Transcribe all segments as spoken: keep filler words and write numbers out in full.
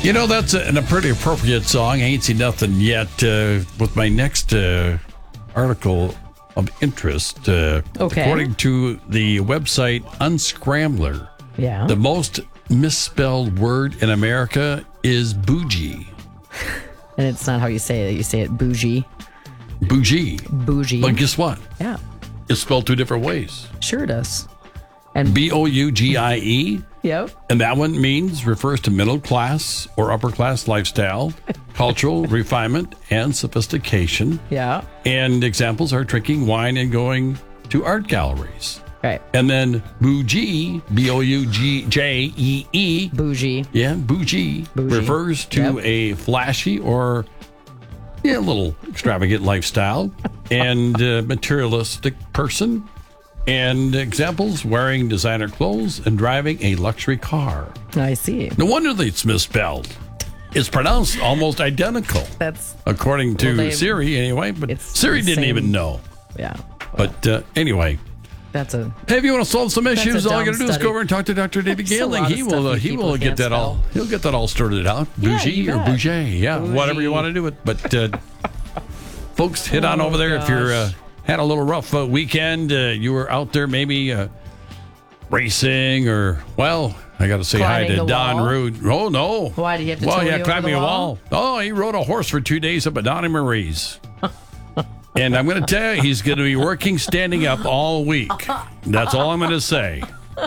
You know, that's a, a pretty appropriate song. I ain't seen nothing yet uh, with my next uh, article of interest. Uh, Okay. According to the website Unscrambler, Yeah. the most misspelled word in America is bougie. And it's not how you say it. You say it bougie. Bougie. Bougie. But guess what? Yeah. It's spelled two different ways. Sure it does. And B O U G I E. Yep. And that one means refers to middle class or upper class lifestyle, cultural refinement, and sophistication. Yeah. And examples are drinking wine and going to art galleries. Right. And then bougie, B O U G J E E. Bougie. Yeah, bougie, Bougie. refers to Yep. a flashy or yeah, a little extravagant lifestyle and uh, materialistic person. And examples, wearing designer clothes and driving a luxury car. I see. No wonder that it's misspelled. It's pronounced almost identical, That's according to Well, they- Siri anyway. But it's Siri the didn't same- even know. yeah. But uh, anyway, That's a hey, if you want to solve some That's issues, a all you got dumb to do is study. go over and talk to Doctor David There's a Galing. lot of He stuff will. Uh, you he people will get can't that all. spell. He'll get that all sorted out. Yeah, Bougie you or bet. bougie, yeah, whatever you Bougie. want to do it. But uh, folks, hit on Oh, over there if you're uh, gosh. had a little rough uh, weekend. Uh, you were out there maybe uh, racing or well. I got to say Climbing hi to the Don wall? Rude. Oh no! Why, did he have to Well, tow yeah, you over climbing the a wall? wall. Oh, he rode a horse for two days up at Donnie Marie's. And I'm going to tell you, he's going to be working standing up all week. That's all I'm going to say.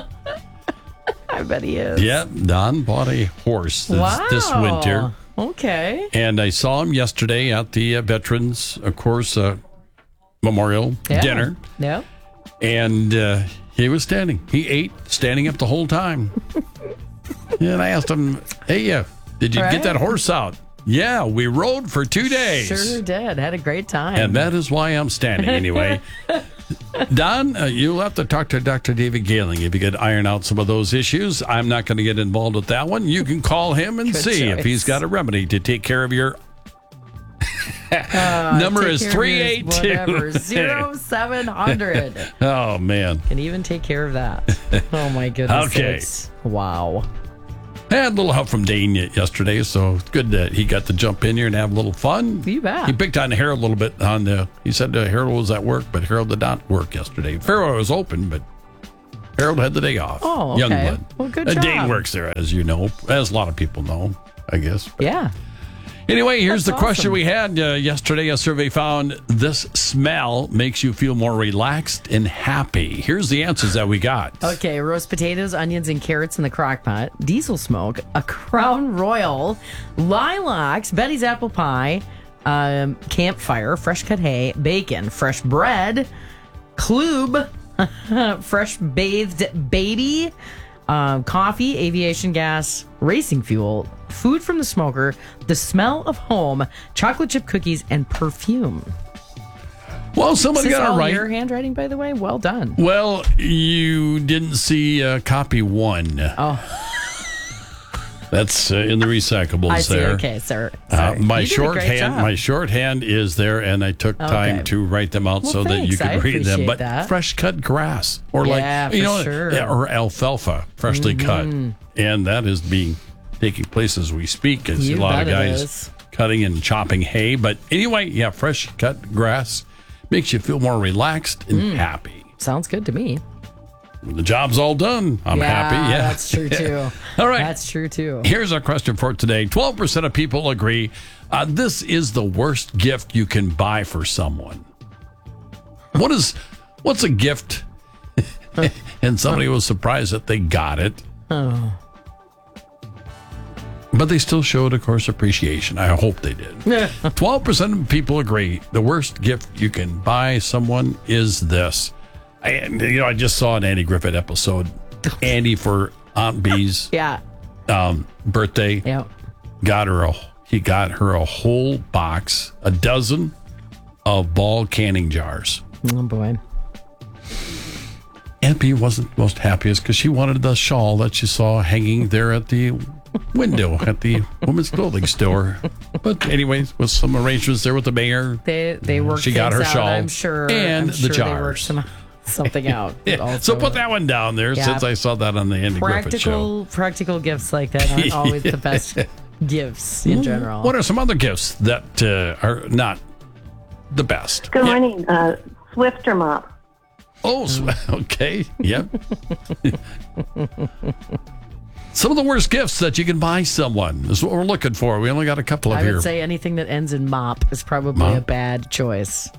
I bet he is. Yeah, Don bought a horse this, Wow. this winter. Okay. And I saw him yesterday at the uh, Veterans, of course, uh, Memorial Yeah. dinner. Yep. And uh, he was standing. He ate standing up the whole time. And I asked him, hey, uh, did you Right. get that horse out? Yeah, we rode for two days. Sure did. Had a great time. And that is why I'm standing anyway. Don, uh, you'll have to talk to Doctor David Galing if you could iron out some of those issues. I'm not going to get involved with that one. You can call him and Good see if choice. he's got a remedy to take care of your... Number Take is care of three yours, eight whatever. two. Zero seven hundred. Oh, man. Can even take care of that. Oh my goodness. Okay. sakes. Wow. I had a little help from Dane y- yesterday, so it's good that he got to jump in here and have a little fun. You bet. He picked on Harold a little bit. On the, He said uh, Harold was at work, but Harold did not work yesterday. Fairway was open, but Harold had the day off. Oh, okay. Youngblood. Well, good Uh, job. Dane works there, as you know, as a lot of people know, I guess. But Yeah. anyway, here's That's the question awesome. we had uh, yesterday. A survey found this smell makes you feel more relaxed and happy. Here's the answers that we got. Okay, roast potatoes, onions, and carrots in the crock pot, diesel smoke, a Crown Royal, lilacs, Betty's apple pie, um, campfire, fresh cut hay, bacon, fresh bread, Klube, fresh bathed baby, um, coffee, aviation gas, racing fuel, food from the smoker, the smell of home, chocolate chip cookies, and perfume. Well, Is somebody this got it all right. your handwriting, by the way? Well done. Well, you didn't see uh, copy one. Oh. That's uh, in the recyclables I see. there. Okay, sir. Uh, Sorry. my You did a great shorthand, job. my shorthand is there, and I took time Okay. to write them out Well, so that you thanks. could I read them. appreciate But that. fresh cut grass, or Yeah, like you for know, sure. Mm-hmm. yeah, or alfalfa, freshly cut, and that is being taking place as we speak. As You a lot of bet it guys is. cutting and chopping hay. But anyway, yeah, fresh cut grass makes you feel more relaxed and Mm. happy. Sounds good to me. When the job's all done, I'm yeah, happy. Yeah, that's true too. All right. That's true too. Here's our question for today. twelve percent of people agree uh, this is the worst gift you can buy for someone. What is, what's a gift? And somebody was surprised that they got it. Oh. But they still showed, of course, appreciation. I hope they did. twelve percent of people agree the worst gift you can buy someone is this. And, you know, I just saw an Andy Griffith episode. Andy, for Aunt Bee's Yeah. um, birthday, Yeah. got her a, he got her a whole box, a dozen of ball canning jars. Oh boy. Aunt Bee wasn't most happiest because she wanted the shawl that she saw hanging there at the window at the women's clothing store. But anyways, with some arrangements there with the mayor, They they worked. She got things her out, shawl I'm sure. and I'm the sure They jars. worked some, something out. yeah, also. so put that one down there Yeah. since I saw that on the Andy Griffith show. Practical practical gifts like that aren't always the best gifts in general. What are some other gifts that uh, are not the best? Good morning, uh, Swifter mop. Oh, sw- okay. Yep. Some of the worst gifts that you can buy someone is what we're looking for. We only got a couple of I here. would say anything that ends in mop is probably Mop. a bad choice.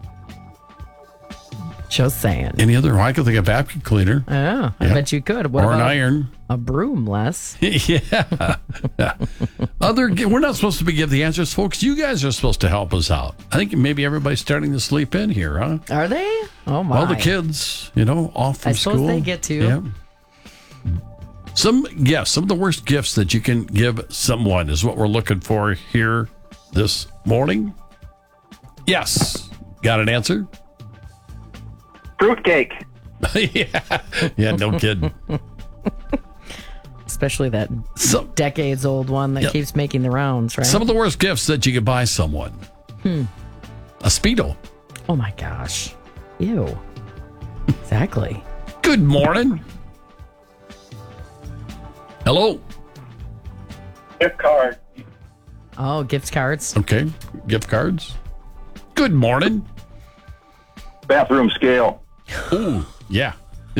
Just saying. Any other? Well, I can think of vacuum cleaner Oh, I Yeah. bet you could. What or an about iron. a broom, Les? yeah. Other. gi- We're not supposed to be give the answers, folks. You guys are supposed to help us out. I think maybe everybody's starting to sleep in here, huh? Are they? Oh, my. All the kids, you know, off from I suppose school. they get to. Yeah. Some gifts, some of the worst gifts that you can give someone is what we're looking for here this morning. Yes. Got an answer? Fruitcake. yeah. Yeah, no kidding. Especially that Some, decades old one that Yep. keeps making the rounds, right? some of the worst gifts that you can buy someone. Hmm. A Speedo. Oh, my gosh. Ew. Exactly. Good morning. Hello. Gift card. Oh, gift cards. Okay. Gift cards. Good morning. Bathroom scale. Ooh, yeah.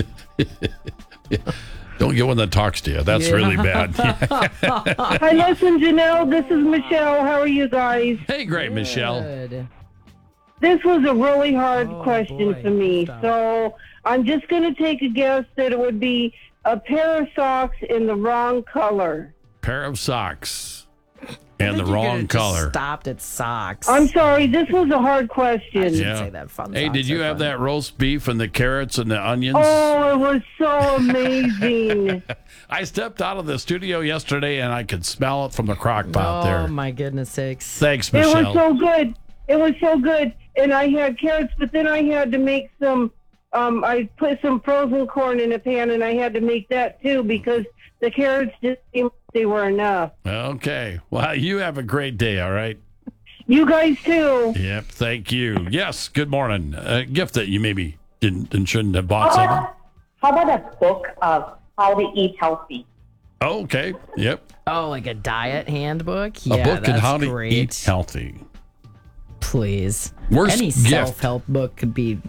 Yeah. Don't get one that talks to you. That's Yeah. really bad. Hi, listen, Janelle. This is Michelle. How are you guys? Hey, great, Michelle. Good. This was a really hard Oh, question boy. for me. Stop. So I'm just going to take a guess that it would be a pair of socks in the wrong color. Pair of socks I and the think you wrong could've just color. Stopped at socks. I'm sorry. This was a hard question. I should Yeah. say that fun Hey, socks did you are have fun. that roast beef and the carrots and the onions? Oh, it was so amazing. I stepped out of the studio yesterday and I could smell it from the crock pot Oh, there. my goodness sakes. Thanks, It was Michelle. so good. It was so good. And I had carrots, but then I had to make some, um, I put some frozen corn in a pan, and I had to make that too because the carrots just seemed like they were enough. Okay. Well, you have a great day, all right? You guys too. Yep, thank you. Yes, good morning. A gift that you maybe didn't and shouldn't have bought someone. How about a book of how to eat healthy? Oh, okay. Yep. Oh, like a diet handbook? A Yeah, book on that's how to great. eat healthy. Please. Worst Any gift. self-help book could be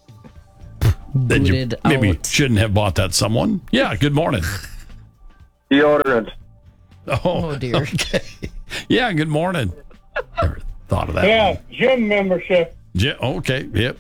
That you booted maybe out. shouldn't have bought that someone. Yeah, good morning. Deodorant. Oh, Oh, dear. Okay. Yeah, good morning. Never thought of that. Yeah, gym membership. Yeah, okay, yep.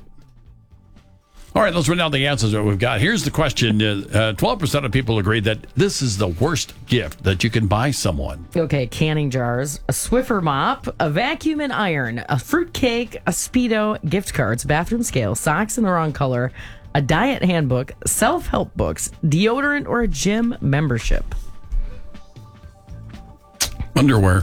All right, let's run down the answers that we've got. Here's the question. Uh, twelve percent of people agree that this is the worst gift that you can buy someone. Okay, canning jars, a Swiffer mop, a vacuum and iron, a fruit cake, a Speedo, gift cards, bathroom scale, socks in the wrong color, a diet handbook, self-help books, deodorant, or a gym membership. Underwear.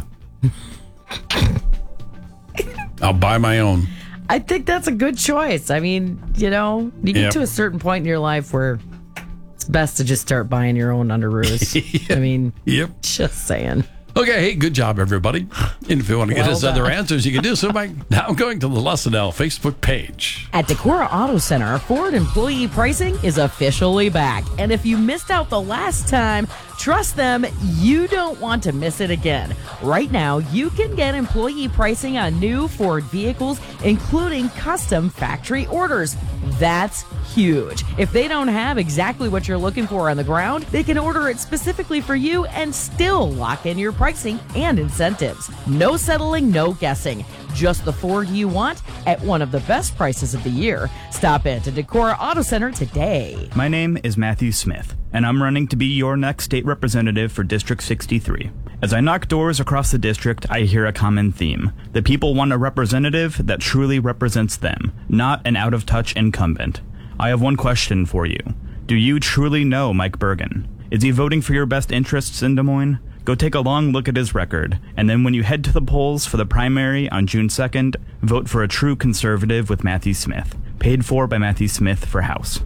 I'll buy my own. I think that's a good choice. I mean, you know, you get Yep. to a certain point in your life where it's best to just start buying your own underoos. I mean, Yep. just saying. Okay, hey, good job, everybody. And if you want to get Well us other done. answers, you can do so by now going to the Lesson L Facebook page. At Decorah Auto Center, Ford employee pricing is officially back. And if you missed out the last time, trust them, you don't want to miss it again. Right now, you can get employee pricing on new Ford vehicles, including custom factory orders. That's huge. If they don't have exactly what you're looking for on the ground, they can order it specifically for you and still lock in your pricing and incentives. No settling, no guessing. Just the Ford you want at one of the best prices of the year. Stop in to Decorah Auto Center today. My name is Matthew Smith, and I'm running to be your next state representative for District sixty-three. As I knock doors across the district, I hear a common theme. The people want a representative that truly represents them, not an out-of-touch incumbent. I have one question for you. Do you truly know Mike Bergen? Is he voting for your best interests in Des Moines? Go take a long look at his record, and then when you head to the polls for the primary on June second, vote for a true conservative with Matthew Smith. Paid for by Matthew Smith for House.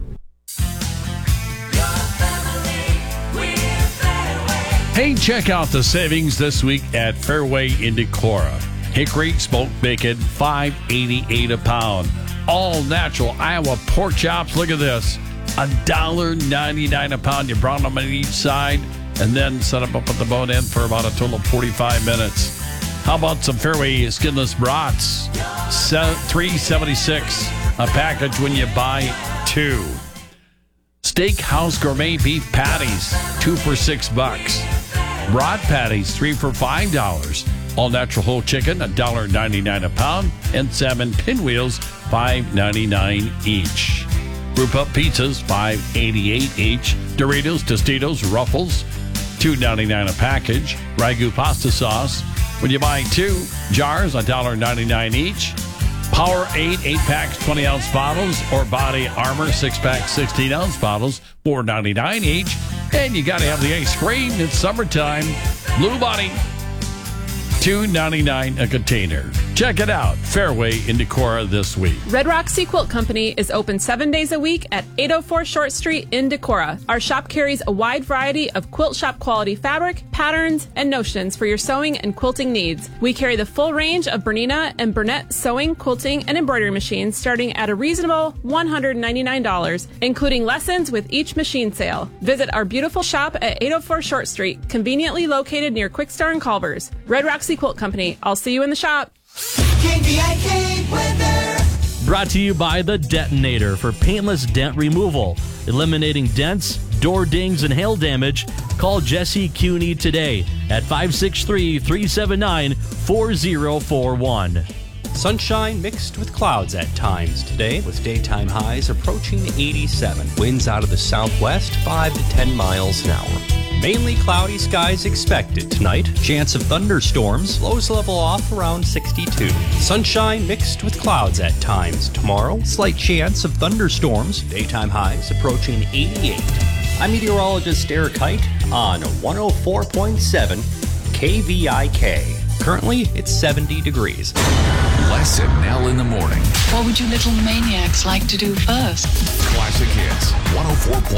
Hey, check out the savings this week at Fairway in Decorah. Hickory smoked bacon, five eighty-eight a pound. All natural Iowa pork chops. Look at this, one dollar ninety-nine a pound. You brought them on each side. and then set them up at the boat end for about a total of forty-five minutes. How about some Fairway skinless brats? three seventy-six a package when you buy two. Steakhouse gourmet beef patties, two for six bucks. Brat patties, three for five dollars. All natural whole chicken, one dollar ninety-nine a pound, and salmon pinwheels, five ninety-nine each. Group up pizzas, five eighty-eight each. Doritos, Tostitos, Ruffles, two ninety-nine a package. Ragu pasta sauce, when you buy two jars, one dollar ninety-nine each. Power eight, eight packs, twenty ounce bottles, or Body Armor, six pack, sixteen ounce bottles, four ninety-nine each. And you got to have the ice cream. It's summertime. Blue Body, two ninety-nine a container. Check it out. Fairway in Decorah this week. Red Rock Sea Quilt Company is open seven days a week at eight oh four Short Street in Decorah. Our shop carries a wide variety of quilt shop quality fabric, patterns, and notions for your sewing and quilting needs. We carry the full range of Bernina and Burnett sewing, quilting, and embroidery machines starting at a reasonable one hundred ninety-nine dollars, including lessons with each machine sale. Visit our beautiful shop at eight oh four Short Street, conveniently located near Quickstar and Culver's. Red Rock Sea Quilt Company. I'll see you in the shop. K V I K weather. Brought to you by The Detonator for paintless dent removal. Eliminating dents, door dings, and hail damage. Call Jesse Cuny today at five six three, three seven nine, four zero four one. Sunshine mixed with clouds at times today, with daytime highs approaching eighty-seven. Winds out of the southwest, five to ten miles an hour. Mainly cloudy skies expected tonight. Chance of thunderstorms. Lows level off around sixty-two. Sunshine mixed with clouds at times tomorrow. Slight chance of thunderstorms. Daytime highs approaching eighty-eight. I'm meteorologist Eric Height on one oh four point seven K V I K. Currently, it's seventy degrees. Les and Nell in the morning. What would you little maniacs like to do first? Classic Hits one oh four point